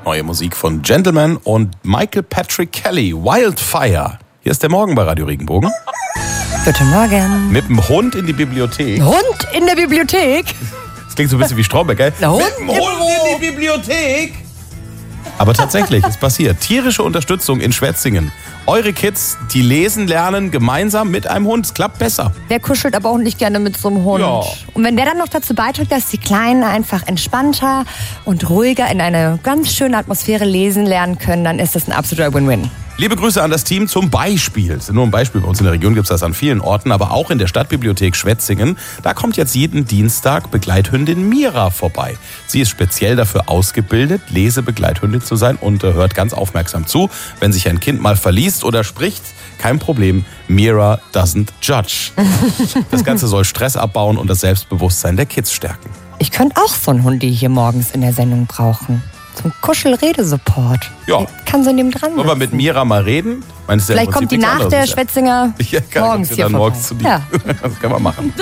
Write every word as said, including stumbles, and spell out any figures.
Neue Musik von Gentleman und Michael Patrick Kelly, Wildfire. Hier ist der Morgen bei Radio Regenbogen. Guten Morgen. Mit dem Hund in die Bibliothek. Hund in der Bibliothek? Das klingt so ein bisschen wie Stromberg, gell? Der Hund, Mit dem Hund in die Bibliothek. Aber tatsächlich, es passiert. Tierische Unterstützung in Schwetzingen. Eure Kids, die lesen lernen gemeinsam mit einem Hund. Es klappt besser. Wer kuschelt aber auch nicht gerne mit so einem Hund? Ja. Und wenn der dann noch dazu beiträgt, dass die Kleinen einfach entspannter und ruhiger in eine ganz schöne Atmosphäre lesen lernen können, dann ist das ein absoluter Win-Win. Liebe Grüße an das Team zum Beispiel. Das ist nur ein Beispiel. Bei uns in der Region gibt es das an vielen Orten, aber auch in der Stadtbibliothek Schwetzingen. Da kommt jetzt jeden Dienstag Begleithündin Mira vorbei. Sie ist speziell dafür ausgebildet, Lesebegleithündin zu sein und äh, hört ganz aufmerksam zu. Wenn sich ein Kind mal verliest oder spricht, kein Problem. Mira doesn't judge. Das Ganze soll Stress abbauen und das Selbstbewusstsein der Kids stärken. Ich könnte auch so einen Hundi hier morgens in der Sendung brauchen. Zum Kuschelredesupport. Ja. Kann so neben dran Wollen wir sitzen. mit Mira mal reden? Meinst du, Vielleicht kommt die nach der Schwetzinger ja, morgens hier dann vorbei. morgens zu dir. Ja. Das können wir machen.